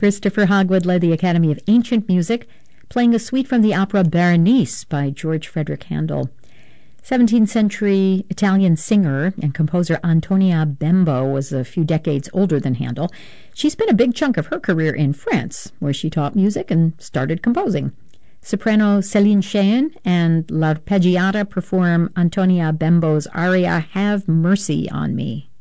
Christopher Hogwood led the Academy of Ancient Music, playing a suite from the opera Berenice by George Frederick Handel. 17th century Italian singer and composer Antonia Bembo was a few decades older than Handel. She spent a big chunk of her career in France, where she taught music and started composing. Soprano Céline Cheyne and L'Arpeggiata perform Antonia Bembo's aria Have Mercy on Me.